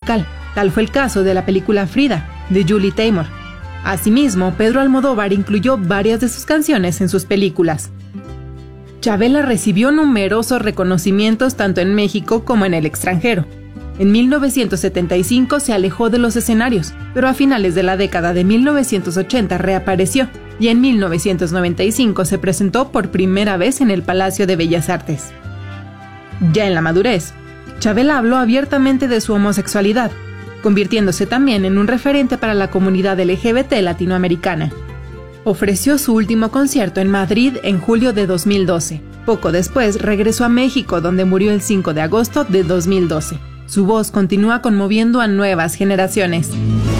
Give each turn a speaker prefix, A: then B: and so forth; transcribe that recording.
A: musical. Tal fue el caso de la película Frida, de Julie Taymor. Asimismo, Pedro Almodóvar incluyó varias de sus canciones en sus películas. Chabela recibió numerosos reconocimientos tanto en México como en el extranjero. En 1975 se alejó de los escenarios, pero a finales de la década de 1980 reapareció y en 1995 se presentó por primera vez en el Palacio de Bellas Artes. Ya en la madurez, Chabela habló abiertamente de su homosexualidad, convirtiéndose también en un referente para la comunidad LGBT latinoamericana. Ofreció su último concierto en Madrid en julio de 2012. Poco después regresó a México, donde murió el 5 de agosto de 2012. Su voz continúa conmoviendo a nuevas generaciones.